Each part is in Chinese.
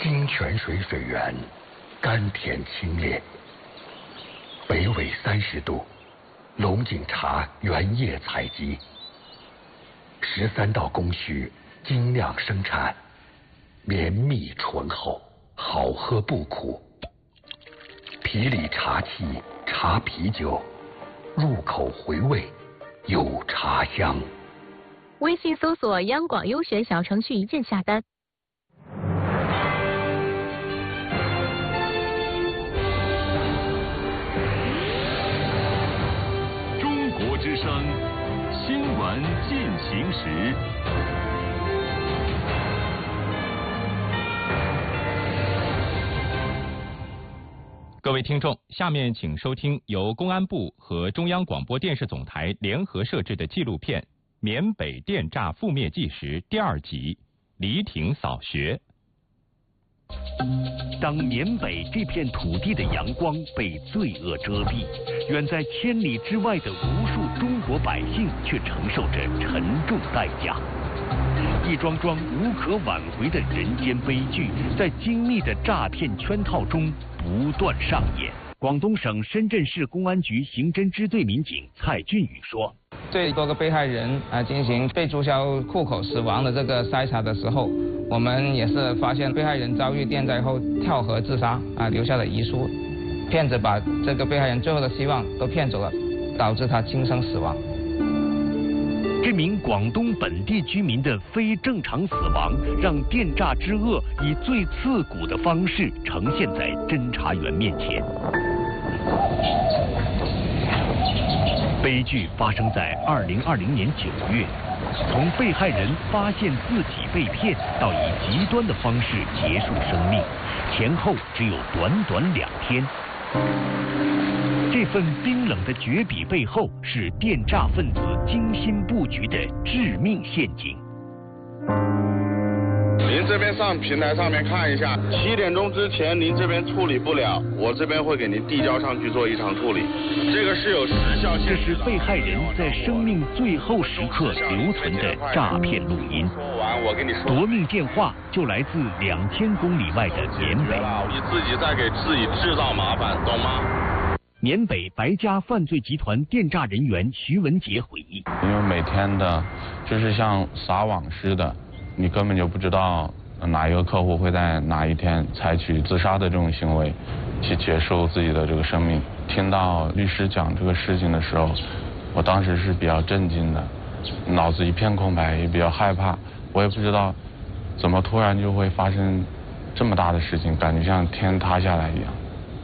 金泉水水源，甘甜清冽。北纬30度，龙井茶原叶采集，13道工序精酿生产，绵密醇厚，好喝不苦。皮里茶气，茶啤酒，入口回味，有茶香。 微信搜索央广优选小程序一键下单。 中国之声新闻进行时。 各位听众，下面请收听由公安部和中央广播电视总台联合摄制的纪录片《缅北电诈覆灭纪实》第2集《黎庭扫学》。 当缅北这片土地的阳光被罪恶遮蔽，远在千里之外的无数中国百姓却承受着沉重代价。一桩桩无可挽回的人间悲剧，在精密的诈骗圈套中不断上演。广东省深圳市公安局刑侦支队民警蔡俊宇说：“ 对多个被害人进行被注销户口死亡的这个筛查的时候，我们也是发现被害人遭遇电灾后跳河自杀留下了遗书，骗子把这个被害人最后的希望都骗走了，导致他轻生死亡。” 这名广东本地居民的非正常死亡，让电诈之恶以最刺骨的方式呈现在侦查员面前。悲剧发生在2020年9月，从被害人发现自己被骗到以极端的方式结束生命，前后只有短短2天。这份冰冷的绝笔背后，是电诈分子精心布局的致命陷阱。 您这边上平台上面看一下，7点钟之前您这边处理不了，我这边会给您递交上去做异常处理。这个是有时效性。 这是被害人在生命最后时刻留存的诈骗录音。 说完我给你说。 夺命电话就来自2000公里外的缅北。 你自己在给自己制造麻烦，懂吗？ 缅北白家犯罪集团电诈人员徐文杰回忆：“ 因为每天的，就是像撒网似的，你根本就不知道哪一个客户会在哪一天采取自杀的这种行为，去结束自己的这个生命。听到律师讲这个事情的时候，我当时是比较震惊的，脑子一片空白，也比较害怕。我也不知道怎么突然就会发生这么大的事情，感觉像天塌下来一样。”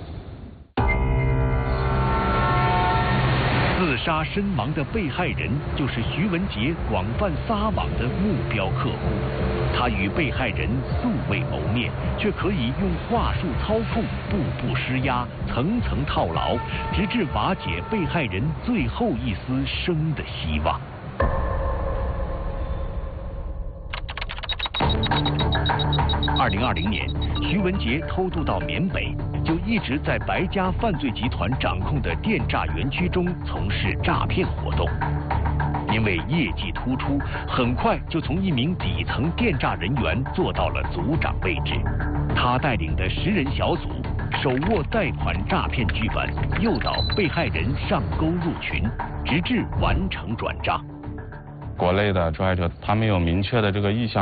自杀身亡的被害人就是徐文杰广泛撒网的目标客户，他与被害人素未谋面，却可以用话术操控，步步施压，层层套牢，直至瓦解被害人最后一丝生的希望。2020年，徐文杰偷渡到缅北，就一直在白家犯罪集团掌控的电诈园区中从事诈骗活动。因为业绩突出，很快就从一名底层电诈人员做到了组长位置。他带领的10人小组手握贷款诈骗剧本，诱导被害人上钩入群，直至完成转账。 国内的受害者他们有明确的这个意向。